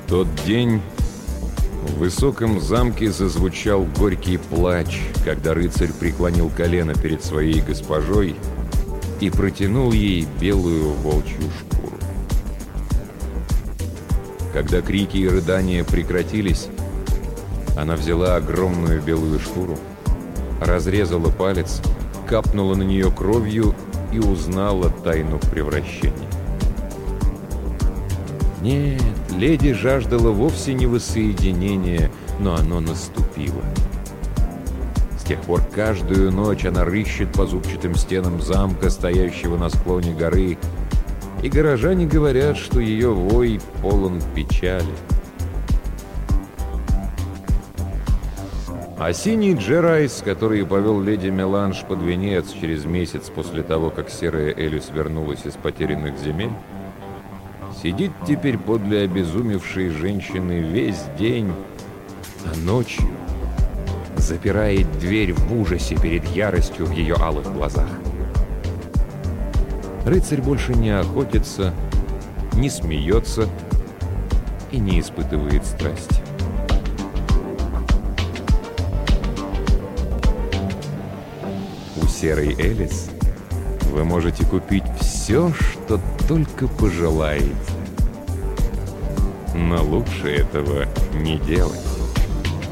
тот день в высоком замке зазвучал горький плач, когда рыцарь преклонил колено перед своей госпожой и протянул ей белую волчью шкуру. Когда крики и рыдания прекратились, она взяла огромную белую шкуру, разрезала палец, капнула на нее кровью и узнала тайну превращения. Нет, леди жаждала вовсе не воссоединения, но оно наступило. С тех пор каждую ночь она рыщет по зубчатым стенам замка, стоящего на склоне горы, и горожане говорят, что ее вой полон печали. А синий Джерайс, который повел леди Меланж под венец через месяц после того, как серая Элис вернулась из потерянных земель, сидит теперь подле обезумевшей женщины весь день, а ночью запирает дверь в ужасе перед яростью в ее алых глазах. Рыцарь больше не охотится, не смеется и не испытывает страсти. У серой Элис вы можете купить все, что только пожелаете. Но лучше этого не делать.